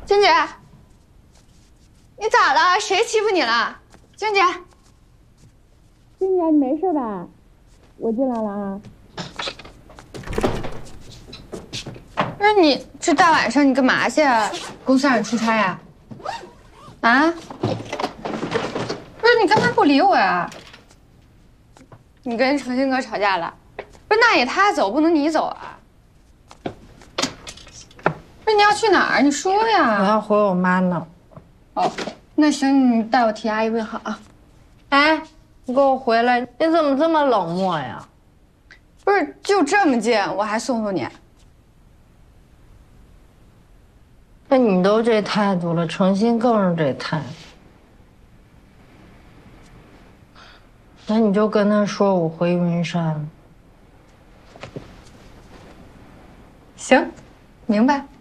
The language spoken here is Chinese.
娟姐，你咋了？谁欺负你了？娟姐， 娟姐，你没事吧？我进来了啊。 不是你这大晚上你干嘛去啊？公司让你出差呀？啊？不是你干嘛不理我呀？你跟程鑫哥吵架了？不是，那也他走，不能你走啊？不是你要去哪儿？你说呀。 我要回我妈那。 哦，那行，你代我替阿姨问好啊。 哎，你给我回来！你怎么这么冷漠呀？ 不是，就这么近，我还送送你。 那你都这态度了，程鑫更是这态度。那你就跟他说我回云山了。 行，明白。